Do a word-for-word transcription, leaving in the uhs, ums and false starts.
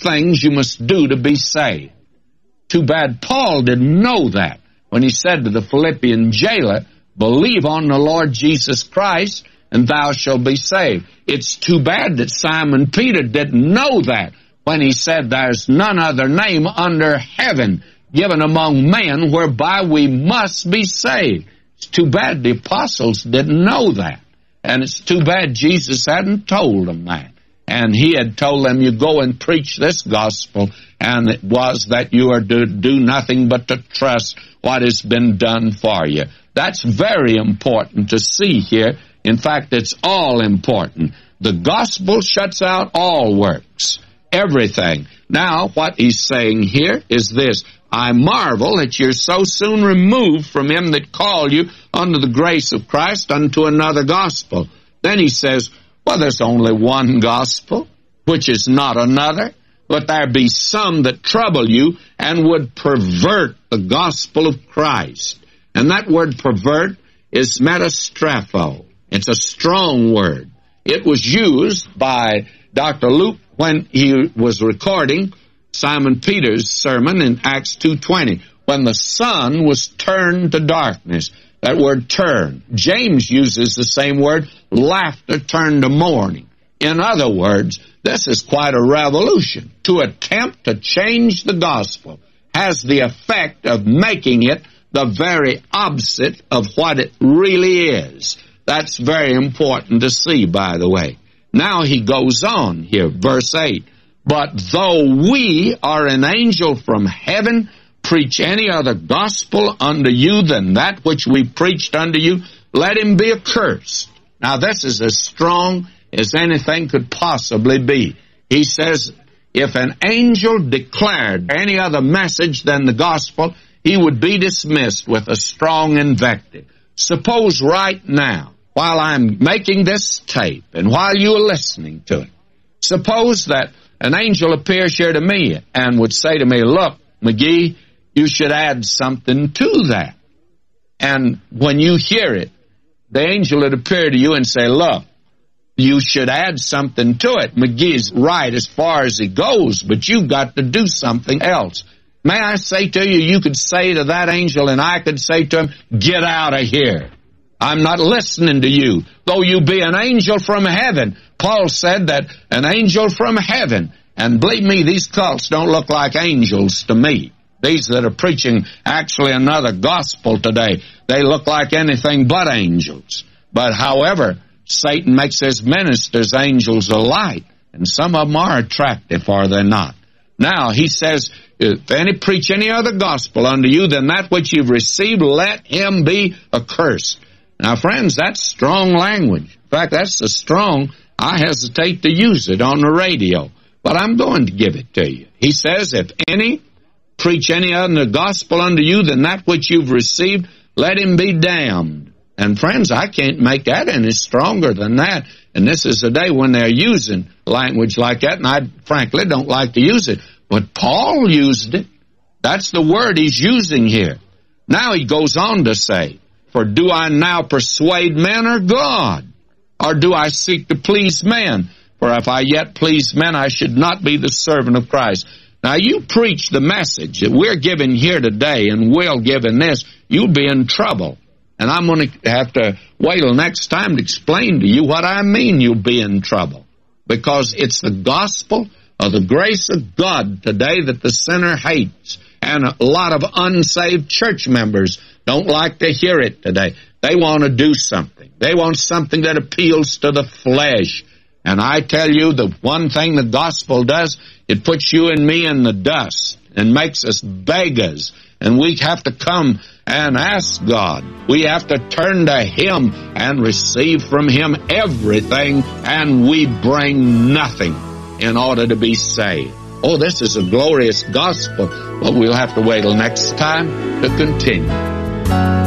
things you must do to be saved. Too bad Paul didn't know that when he said to the Philippian jailer, believe on the Lord Jesus Christ, and thou shalt be saved. It's too bad that Simon Peter didn't know that when he said, there's none other name under heaven given among men whereby we must be saved. It's too bad the apostles didn't know that. And it's too bad Jesus hadn't told them that. And he had told them, you go and preach this gospel, and it was that you are to do nothing but to trust what has been done for you. That's very important to see here. In fact, it's all important. The gospel shuts out all works, everything. Now, what he's saying here is this, I marvel that you're so soon removed from him that called you unto the grace of Christ unto another gospel. Then he says, well, there's only one gospel, which is not another, but there be some that trouble you and would pervert the gospel of Christ. And that word pervert is metastrapho. It's a strong word. It was used by Doctor Luke when he was recording Simon Peter's sermon in Acts two twenty, when the sun was turned to darkness. That word turn. James uses the same word, laughter turned to mourning. In other words, this is quite a revolution. To attempt to change the gospel has the effect of making it the very opposite of what it really is. That's very important to see, by the way. Now he goes on here, verse eight. But though we are an angel from heaven, preach any other gospel unto you than that which we preached unto you, let him be accursed. Now this is as strong as anything could possibly be. He says, if an angel declared any other message than the gospel, he would be dismissed with a strong invective. Suppose right now, while I'm making this tape and while you are listening to it, suppose that an angel appears here to me and would say to me, look, McGee, you should add something to that. And when you hear it, the angel would appear to you and say, look, you should add something to it. McGee's right as far as he goes, but you've got to do something else. May I say to you, you could say to that angel, and I could say to him, get out of here. I'm not listening to you, though you be an angel from heaven. Paul said that an angel from heaven, and believe me, these cults don't look like angels to me. These that are preaching actually another gospel today, they look like anything but angels. But however, Satan makes his ministers angels of light, and some of them are attractive, or they're not. Now, he says, if any preach any other gospel unto you than that which you've received, let him be accursed. Now, friends, that's strong language. In fact, that's so strong, I hesitate to use it on the radio. But I'm going to give it to you. He says, if any preach any other gospel unto you than that which you've received, let him be damned. And friends, I can't make that any stronger than that. And this is a day when they're using language like that, and I frankly don't like to use it. But Paul used it. That's the word he's using here. Now he goes on to say, for do I now persuade men or God? Or do I seek to please men? For if I yet please men, I should not be the servant of Christ. Now you preach the message that we're giving here today, and we'll give in this, you'll be in trouble. And I'm going to have to wait till next time to explain to you what I mean you'll be in trouble. Because it's the gospel of the grace of God today that the sinner hates. And a lot of unsaved church members don't like to hear it today. They want to do something. They want something that appeals to the flesh. And I tell you, the one thing the gospel does, it puts you and me in the dust and makes us beggars. And we have to come and ask God. We have to turn to Him and receive from Him everything, and we bring nothing in order to be saved. Oh, this is a glorious gospel, but we'll have to wait till next time to continue.